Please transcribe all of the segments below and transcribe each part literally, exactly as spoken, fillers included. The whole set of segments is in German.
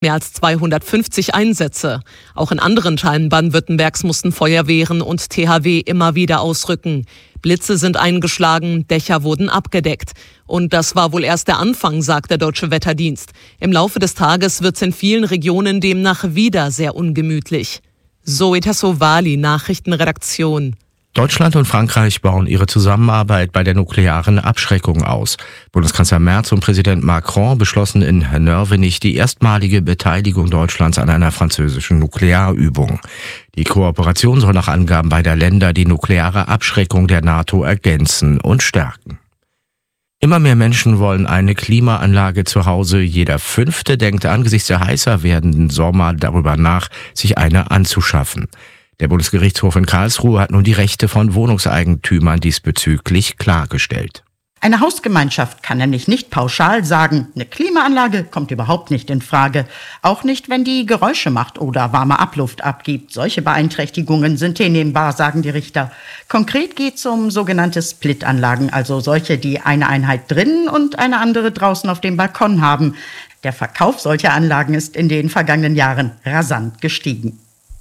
Mehr als zweihundertfünfzig Einsätze. Auch in anderen Teilen Baden-Württembergs mussten Feuerwehren und T H W immer wieder ausrücken. Blitze sind eingeschlagen, Dächer wurden abgedeckt. Und das war wohl erst der Anfang, sagt der Deutsche Wetterdienst. Im Laufe des Tages wird es in vielen Regionen demnach wieder sehr ungemütlich. Zoe Tassovali, Nachrichtenredaktion. Deutschland und Frankreich bauen ihre Zusammenarbeit bei der nuklearen Abschreckung aus. Bundeskanzler Merz und Präsident Macron beschlossen in Nörvenich die erstmalige Beteiligung Deutschlands an einer französischen Nuklearübung. Die Kooperation soll nach Angaben beider Länder die nukleare Abschreckung der NATO ergänzen und stärken. Immer mehr Menschen wollen eine Klimaanlage zu Hause. Jeder Fünfte denkt angesichts der heißer werdenden Sommer darüber nach, sich eine anzuschaffen. Der Bundesgerichtshof in Karlsruhe hat nun die Rechte von Wohnungseigentümern diesbezüglich klargestellt. Eine Hausgemeinschaft kann nämlich nicht pauschal sagen, eine Klimaanlage kommt überhaupt nicht in Frage. Auch nicht, wenn die Geräusche macht oder warme Abluft abgibt. Solche Beeinträchtigungen sind hinnehmbar, sagen die Richter. Konkret geht es um sogenannte Splitanlagen, also solche, die eine Einheit drinnen und eine andere draußen auf dem Balkon haben. Der Verkauf solcher Anlagen ist in den vergangenen Jahren rasant gestiegen.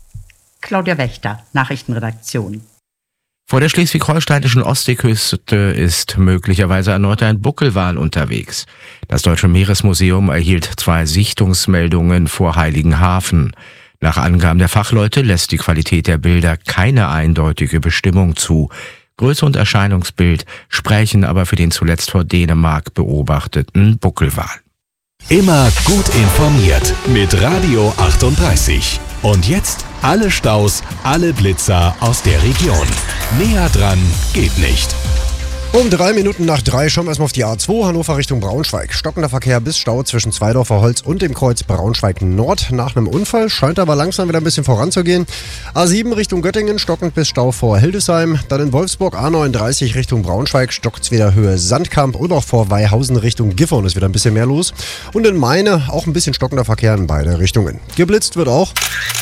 Claudia Wächter, Nachrichtenredaktion. Vor der schleswig-holsteinischen Ostseeküste ist möglicherweise erneut ein Buckelwal unterwegs. Das Deutsche Meeresmuseum erhielt zwei Sichtungsmeldungen vor Heiligenhafen. Nach Angaben der Fachleute lässt die Qualität der Bilder keine eindeutige Bestimmung zu. Größe und Erscheinungsbild sprechen aber für den zuletzt vor Dänemark beobachteten Buckelwal. Immer gut informiert mit Radio achtunddreißig. Und jetzt alle Staus, alle Blitzer aus der Region. Näher dran geht nicht. Um drei Minuten nach drei schauen wir erstmal auf die A zwei Hannover Richtung Braunschweig. Stockender Verkehr bis Stau zwischen Zweidorfer Holz und dem Kreuz Braunschweig Nord. Nach einem Unfall scheint aber langsam wieder ein bisschen voranzugehen. A sieben Richtung Göttingen, stockend bis Stau vor Hildesheim. Dann in Wolfsburg A neununddreißig Richtung Braunschweig, stockt's wieder Höhe Sandkamp. Und auch vor Weihausen Richtung Gifhorn ist wieder ein bisschen mehr los. Und in Meine auch ein bisschen stockender Verkehr in beide Richtungen. Geblitzt wird auch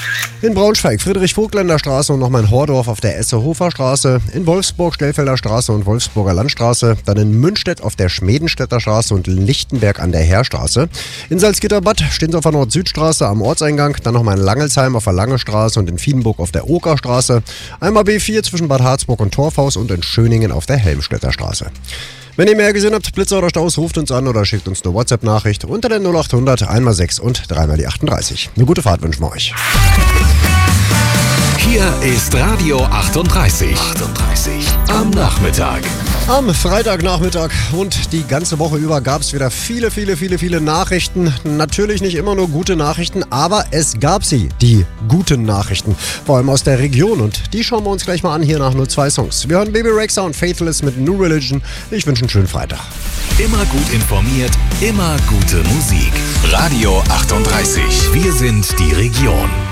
in Braunschweig Friedrich-Vogtländer Straße und nochmal in Hordorf auf der Essehofer Straße. In Wolfsburg Stellfelder Straße und Wolfsburger Landstraße. Dann in Münstedt auf der Schmedenstädter Straße und Lichtenberg an der Heerstraße. In Salzgitterbad stehen sie auf der Nord-Süd-Straße am Ortseingang. Dann nochmal in Langelsheim auf der Lange Straße und in Wiedenburg auf der Okerstraße. Einmal B vier zwischen Bad Harzburg und Torfhaus und in Schöningen auf der Helmstedter Straße. Wenn ihr mehr gesehen habt, Blitzer oder Staus, ruft uns an oder schickt uns eine WhatsApp-Nachricht unter der null acht hundert einmal sechs und dreimal die achtunddreißig. Eine gute Fahrt wünschen wir euch. Hier ist Radio achtunddreißig. achtunddreißig am Nachmittag. Am Freitagnachmittag und die ganze Woche über gab es wieder viele, viele, viele, viele Nachrichten. Natürlich nicht immer nur gute Nachrichten, aber es gab sie, die guten Nachrichten. Vor allem aus der Region und die schauen wir uns gleich mal an hier nach nur zwei Songs. Wir hören Baby Rexha und Faithless mit New Religion. Ich wünsche einen schönen Freitag. Immer gut informiert, immer gute Musik. Radio achtunddreißig. Wir sind die Region.